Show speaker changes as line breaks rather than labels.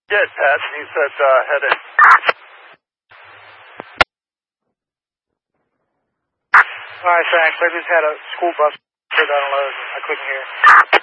Did, Pat. He said head in.
All right, thanks. I just had a school bus to unload. I couldn't hear.